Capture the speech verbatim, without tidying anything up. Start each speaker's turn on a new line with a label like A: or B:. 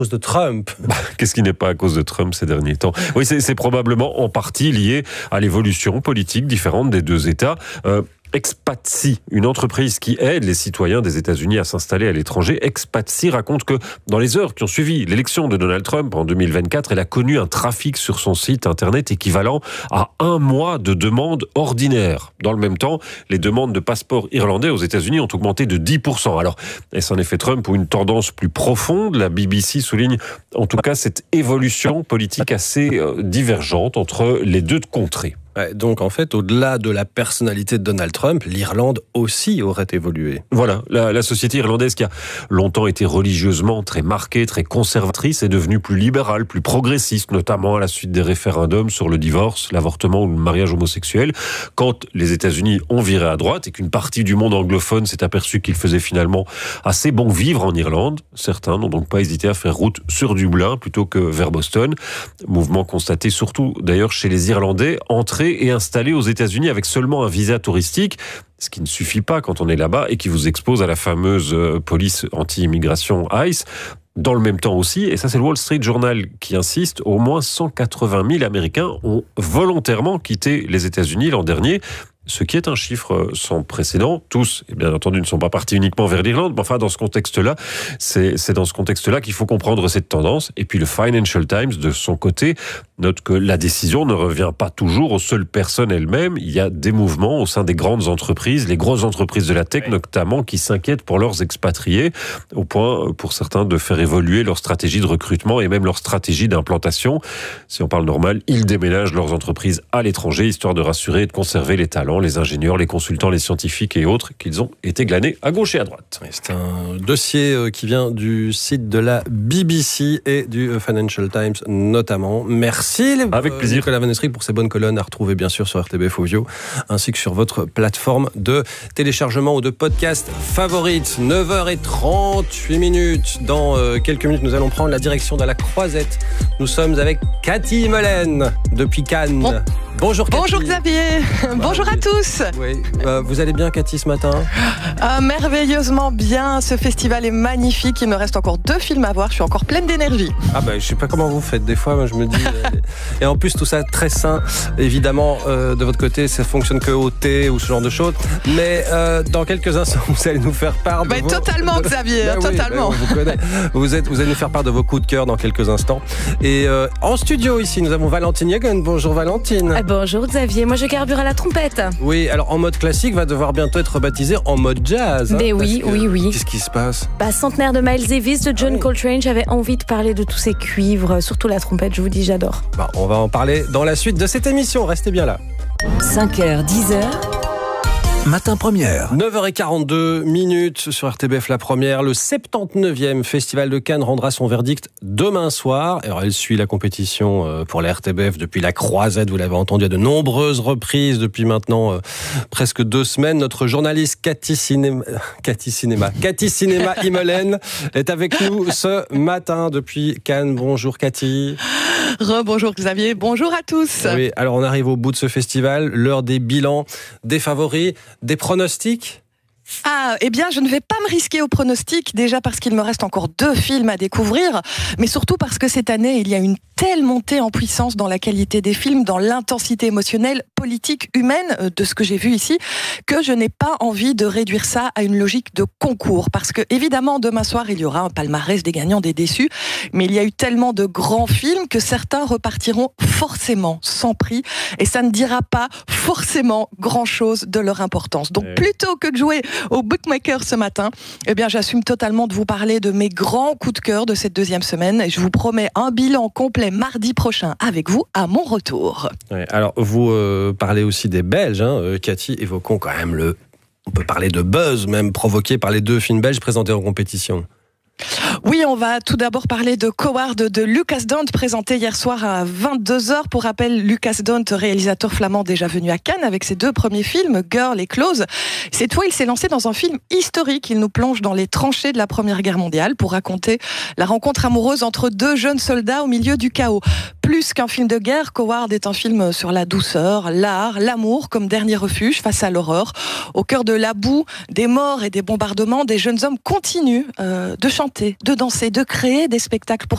A: cause de Trump.
B: Qu'est-ce qui n'est pas à cause de Trump ces derniers temps? Oui, c'est, c'est probablement en partie lié à l'évolution politique différente des deux États. Euh, Expatsy, une entreprise qui aide les citoyens des États-Unis à s'installer à l'étranger. Expatsy raconte que dans les heures qui ont suivi l'élection de Donald Trump en deux mille vingt-quatre, elle a connu un trafic sur son site internet équivalent à un mois de demandes ordinaires. Dans le même temps, les demandes de passeports irlandais aux États-Unis ont augmenté de dix pour cent. Alors, est-ce un effet Trump ou une tendance plus profonde? La B B C souligne en tout cas cette évolution politique assez euh, divergente entre les deux contrées.
A: Ouais, donc en fait, au-delà de la personnalité de Donald Trump, l'Irlande aussi aurait évolué.
B: Voilà, la, la société irlandaise qui a longtemps été religieusement très marquée, très conservatrice, est devenue plus libérale, plus progressiste, notamment à la suite des référendums sur le divorce, l'avortement ou le mariage homosexuel. Quand les États-Unis ont viré à droite et qu'une partie du monde anglophone s'est aperçu qu'il faisait finalement assez bon vivre en Irlande, certains n'ont donc pas hésité à faire route sur Dublin plutôt que vers Boston. Mouvement constaté surtout d'ailleurs chez les Irlandais, entrés et installé aux États-Unis avec seulement un visa touristique, ce qui ne suffit pas quand on est là-bas et qui vous expose à la fameuse police anti-immigration ICE. Dans le même temps aussi, et ça c'est le Wall Street Journal qui insiste, au moins cent quatre-vingt mille Américains ont volontairement quitté les États-Unis l'an dernier, ce qui est un chiffre sans précédent. Tous, et bien entendu, ne sont pas partis uniquement vers l'Irlande, mais enfin, dans ce contexte-là, c'est, c'est dans ce contexte-là qu'il faut comprendre cette tendance. Et puis le Financial Times, de son côté, note que la décision ne revient pas toujours aux seules personnes elles-mêmes. Il y a des mouvements au sein des grandes entreprises, les grosses entreprises de la tech notamment, qui s'inquiètent pour leurs expatriés, au point, pour certains, de faire évoluer leur stratégie de recrutement et même leur stratégie d'implantation. Si on parle normal, ils déménagent leurs entreprises à l'étranger, histoire de rassurer et de conserver les talents, les ingénieurs, les consultants, les scientifiques et autres qu'ils ont été glanés à gauche et à droite.
A: C'est un dossier qui vient du site de la B B C et du Financial Times notamment. Merci
B: avec plaisir
A: Nicolas Van Estrik pour ces bonnes colonnes à retrouver bien sûr sur R T B F Audio ainsi que sur votre plateforme de téléchargement ou de podcast favorite. neuf heures trente-huit minutes. Dans euh, quelques minutes, nous allons prendre la direction de la Croisette. Nous sommes avec Cathy Immelen depuis Cannes. Bon. Bonjour Cathy.
C: Bonjour Xavier, bonjour à tous.
A: Oui. Euh, vous allez bien Cathy ce matin?
C: euh, Merveilleusement bien, ce festival est magnifique, il me reste encore deux films à voir, je suis encore pleine d'énergie.
A: Ah bah je sais pas comment vous faites, des fois moi, je me dis... Euh, et en plus tout ça très sain, évidemment euh, de votre côté ça fonctionne que au thé ou ce genre de choses, mais euh, dans quelques instants vous allez nous faire part de
C: bah,
A: vos...
C: Totalement Xavier,
A: bah,
C: totalement.
A: Oui, bah, vous, connaissez. vous, êtes, vous allez nous faire part de vos coups de cœur dans quelques instants. Et euh, en studio ici nous avons Valentine Yagen. Bonjour Valentine.
D: Ah, bonjour Xavier, moi je carbure à la trompette.
A: Oui, alors en mode classique va devoir bientôt être rebaptisé en mode jazz. Hein,
D: Mais oui, oui, oui.
A: Qu'est-ce qui se passe?
D: Bah, centenaire de Miles Davis, de John
A: ah oui.
D: Coltrane, j'avais envie de parler de tous ces cuivres, surtout la trompette, je vous dis j'adore.
A: Bah, on va en parler dans la suite de cette émission, restez bien là.
E: cinq heures, dix heures. Matin Première.
A: neuf heures quarante-deux minutes sur R T B F La Première. Le soixante-dix-neuvième Festival de Cannes rendra son verdict demain soir. Alors, elle suit la compétition pour la R T B F depuis la Croisette. Vous l'avez entendu à de nombreuses reprises depuis maintenant euh, presque deux semaines. Notre journaliste Cathy Cinéma, Cathy Cinéma, Cathy Cinéma Immelen est avec nous ce matin depuis Cannes. Bonjour Cathy.
C: Rebonjour Xavier, bonjour à tous.
A: Oui, alors on arrive au bout de ce festival, l'heure des bilans, des favoris, des pronostics.
C: Ah, eh bien, je ne vais pas me risquer au pronostic, déjà parce qu'il me reste encore deux films à découvrir, mais surtout parce que cette année, il y a une telle montée en puissance dans la qualité des films, dans l'intensité émotionnelle, politique, humaine, de ce que j'ai vu ici, que je n'ai pas envie de réduire ça à une logique de concours. Parce que, évidemment, demain soir, il y aura un palmarès des gagnants, des déçus, mais il y a eu tellement de grands films que certains repartiront forcément sans prix, et ça ne dira pas forcément grand-chose de leur importance. Donc, plutôt que de jouer au bookmaker ce matin, eh bien, j'assume totalement de vous parler de mes grands coups de cœur de cette deuxième semaine, et je vous promets un bilan complet mardi prochain avec vous à mon retour.
A: Ouais, alors, vous euh, parlez aussi des Belges, hein, euh, Cathy, évoquons quand même le... On peut parler de buzz, même provoqué par les deux films belges présentés en compétition.
C: Oui, on va tout d'abord parler de Coward de Lucas Dont, présenté hier soir à vingt-deux heures. Pour rappel, Lucas Dont, réalisateur flamand déjà venu à Cannes avec ses deux premiers films, Girl et Close. Cette fois, il s'est lancé dans un film historique. Il nous plonge dans les tranchées de la Première Guerre mondiale pour raconter la rencontre amoureuse entre deux jeunes soldats au milieu du chaos. Plus qu'un film de guerre, Coward est un film sur la douceur, l'art, l'amour comme dernier refuge face à l'horreur. Au cœur de la boue, des morts et des bombardements, des jeunes hommes continuent euh, de chanter, de de danser, de créer des spectacles pour